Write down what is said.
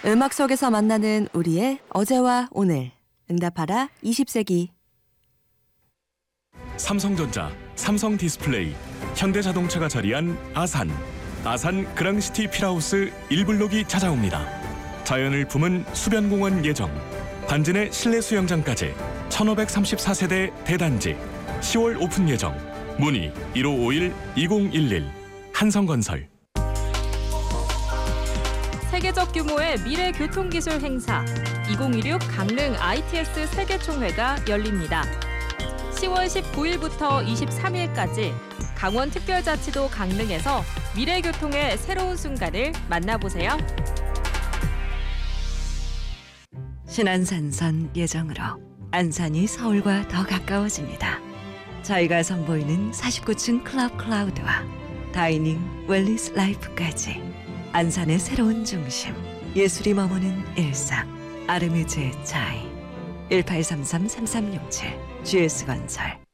음악 속에서 만나는 우리의 어제와 오늘. 응답하라 20세기. 삼성전자, 삼성디스플레이, 현대자동차가 자리한 아산 그랑시티 필하우스 1블록이 찾아옵니다. 자연을 품은 수변공원 예정, 단지 내 실내 수영장까지 1534세대 대단지 10월 오픈 예정. 문의 1551-2011 한성건설. 세계적 규모의 미래 교통기술 행사 2016 강릉 ITS 세계총회가 열립니다. 10월 19일부터 23일까지 강원특별자치도 강릉에서 미래교통의 새로운 순간을 만나보세요. 신안산선 예정으로 안산이 서울과 더 가까워집니다. 저희가 선보이는 49층 클럽 클라우드와 다이닝 웰니스 라이프까지 안산의 새로운 중심, 예술이 머무는 일상, 아르미즈의 차이. 1833-3367 GS건설.